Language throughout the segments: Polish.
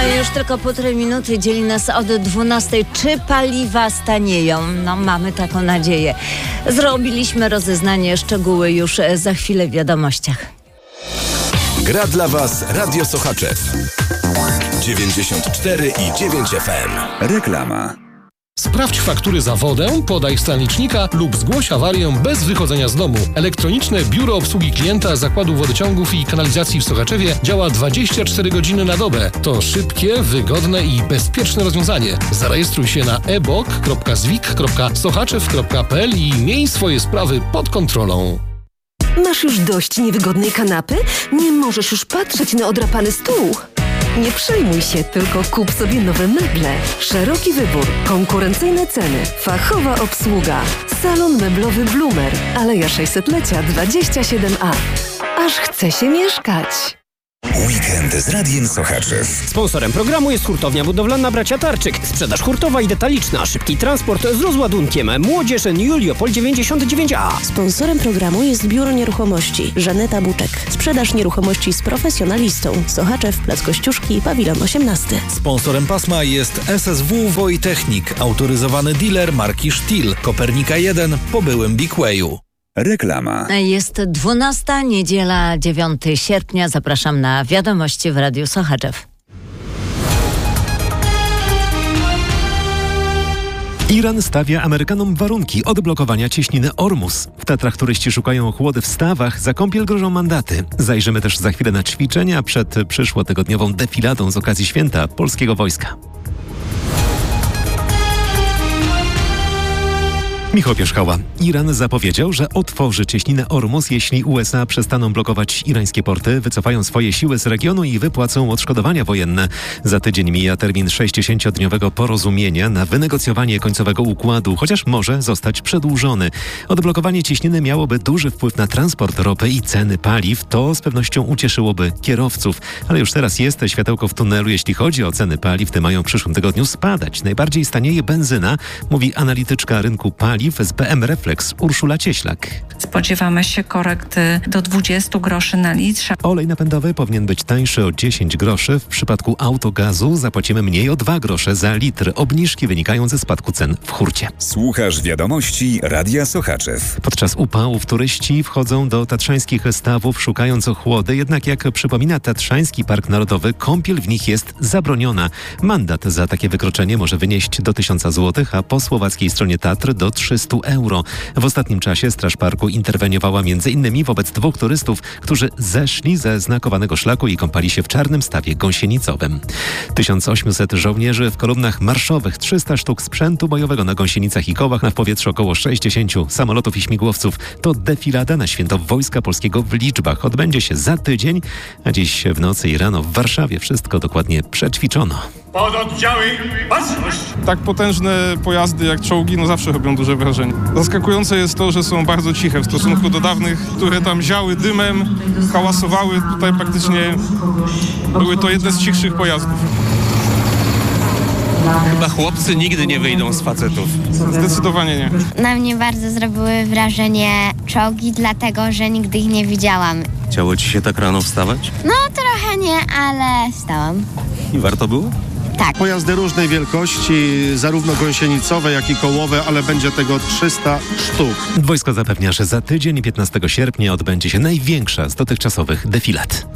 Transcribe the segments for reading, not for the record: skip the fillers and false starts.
Już tylko 1,5 minuty dzieli nas od 12. Czy paliwa stanieją? No, mamy taką nadzieję. Zrobiliśmy rozeznanie, szczegóły już za chwilę w wiadomościach. Gra dla Was Radio Sochaczew 94,9 FM. Reklama. Sprawdź faktury za wodę, podaj stan licznika lub zgłoś awarię bez wychodzenia z domu. Elektroniczne Biuro Obsługi Klienta Zakładu Wodociągów i Kanalizacji w Sochaczewie działa 24 godziny na dobę. To szybkie, wygodne i bezpieczne rozwiązanie. Zarejestruj się na ebok.zwik.sochaczew.pl i miej swoje sprawy pod kontrolą. Masz już dość niewygodnej kanapy? Nie możesz już patrzeć na odrapany stół? Nie przejmuj się, tylko kup sobie nowe meble. Szeroki wybór, konkurencyjne ceny, fachowa obsługa. Salon meblowy Blumer, Aleja 600-lecia 27A. Aż chce się mieszkać. Weekend z Radiem Sochaczew. Sponsorem programu jest hurtownia budowlana Bracia Tarczyk. Sprzedaż hurtowa i detaliczna, szybki transport z rozładunkiem. Młodzież Juliopol 99A. Sponsorem programu jest Biuro Nieruchomości Żaneta Buczek. Sprzedaż nieruchomości z profesjonalistą. Sochaczew, Plac Kościuszki, Pawilon 18. Sponsorem pasma jest SSW Wojtechnik, autoryzowany dealer marki Stihl, Kopernika 1 po byłym Big Wayu. Reklama. Jest 12, niedziela 9 sierpnia. Zapraszam na wiadomości w Radiu Sochaczew. Iran stawia Amerykanom warunki odblokowania cieśniny Ormus. W Tatrach turyści szukają ochłody w stawach, za kąpiel grożą mandaty. Zajrzymy też za chwilę na ćwiczenia przed przyszłotygodniową defiladą z okazji święta polskiego wojska. Michał Pierzchała. Iran zapowiedział, że otworzy cieśninę Ormus, jeśli USA przestaną blokować irańskie porty, wycofają swoje siły z regionu i wypłacą odszkodowania wojenne. Za tydzień mija termin 60-dniowego porozumienia na wynegocjowanie końcowego układu, chociaż może zostać przedłużony. Odblokowanie cieśniny miałoby duży wpływ na transport ropy i ceny paliw. To z pewnością ucieszyłoby kierowców. Ale już teraz jest światełko w tunelu, jeśli chodzi o ceny paliw. Te mają w przyszłym tygodniu spadać. Najbardziej stanieje benzyna, mówi analityczka rynku paliw z BM Reflex Urszula Cieślak. Spodziewamy się korekty do 20 groszy na litrze. Olej napędowy powinien być tańszy o 10 groszy. W przypadku autogazu zapłacimy mniej o 2 grosze za litr. Obniżki wynikają ze spadku cen w hurcie. Słuchasz wiadomości Radia Sochaczew. Podczas upałów turyści wchodzą do tatrzańskich stawów szukając ochłody, jednak jak przypomina Tatrzański Park Narodowy, kąpiel w nich jest zabroniona. Mandat za takie wykroczenie może wynieść do 1000 zł, a po słowackiej stronie Tatr do 300 euro. W ostatnim czasie Straż Parku interweniowała m.in. wobec 2 turystów, którzy zeszli ze znakowanego szlaku i kąpali się w czarnym stawie gąsienicowym. 1800 żołnierzy w kolumnach marszowych, 300 sztuk sprzętu bojowego na gąsienicach i kołach, na w powietrzu około 60 samolotów i śmigłowców. To defilada na święto Wojska Polskiego w liczbach. Odbędzie się za tydzień, a dziś w nocy i rano w Warszawie wszystko dokładnie przećwiczono. Pododdziały, baczność! Tak potężne pojazdy jak czołgi, zawsze robią duże wrażenie. Zaskakujące jest to, że są bardzo ciche w stosunku do dawnych, które tam ziały dymem, hałasowały. Tutaj praktycznie były to jedne z cichszych pojazdów. Chyba chłopcy nigdy nie wyjdą z facetów. Zdecydowanie nie. Na mnie bardzo zrobiły wrażenie czołgi, dlatego że nigdy ich nie widziałam. Chciało ci się tak rano wstawać? No trochę nie, ale wstałam. I warto było? Tak. Pojazdy różnej wielkości, zarówno gąsienicowe, jak i kołowe, ale będzie tego 300 sztuk. Wojsko zapewnia, że za tydzień, 15 sierpnia, odbędzie się największa z dotychczasowych defilat.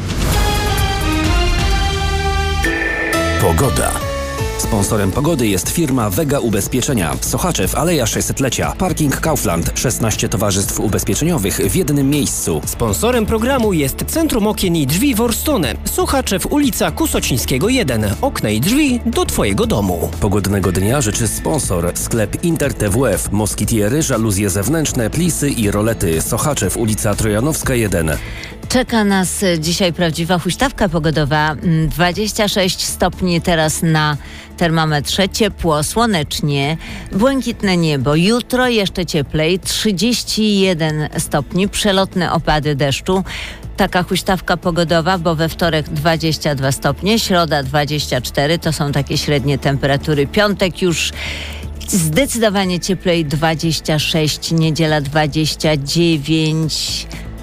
Pogoda. Sponsorem pogody jest firma Vega Ubezpieczenia. Sochaczew, Aleja 600-lecia. Parking Kaufland. 16 towarzystw ubezpieczeniowych w jednym miejscu. Sponsorem programu jest Centrum Okien i Drzwi Worstone. Sochaczew, ulica Kusocińskiego 1. Okna i drzwi do Twojego domu. Pogodnego dnia życzy sponsor. Sklep Inter TWF. Moskitiery, żaluzje zewnętrzne, plisy i rolety. Sochaczew, ulica Trojanowska 1. Czeka nas dzisiaj prawdziwa huśtawka pogodowa. 26 stopni teraz na termometrze, ciepło, słonecznie, błękitne niebo. Jutro jeszcze cieplej, 31 stopni, przelotne opady deszczu. Taka huśtawka pogodowa, bo we wtorek 22 stopnie, środa 24, to są takie średnie temperatury. Piątek już zdecydowanie cieplej, 26, niedziela 29.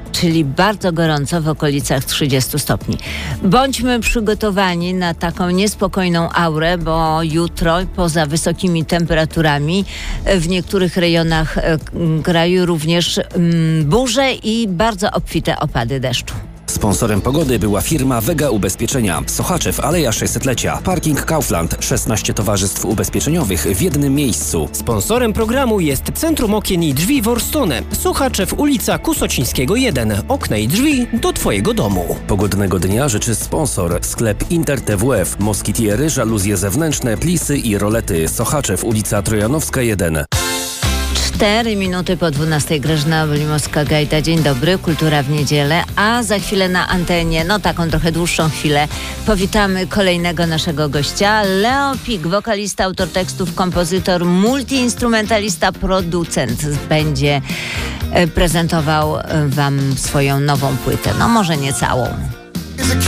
czyli bardzo gorąco w okolicach 30 stopni. Bądźmy przygotowani na taką niespokojną aurę, bo jutro poza wysokimi temperaturami w niektórych rejonach kraju również burze i bardzo obfite opady deszczu. Sponsorem pogody była firma Vega Ubezpieczenia. Sochaczew, Aleja 600-lecia. Parking Kaufland. 16 towarzystw ubezpieczeniowych w jednym miejscu. Sponsorem programu jest Centrum Okien i Drzwi Worstone. Sochaczew, ulica Kusocińskiego 1. Okna i drzwi do Twojego domu. Pogodnego dnia życzy sponsor. Sklep Inter TWF. Moskitiery, żaluzje zewnętrzne, plisy i rolety. Sochaczew, ulica Trojanowska 1. 4 minuty po 12. Grażyna Olimowska-Gajda. Dzień dobry, Kultura w niedzielę, a za chwilę na antenie, taką trochę dłuższą chwilę, powitamy kolejnego naszego gościa. Leo Pik, wokalista, autor tekstów, kompozytor, multiinstrumentalista, producent. Będzie prezentował wam swoją nową płytę. Może nie całą.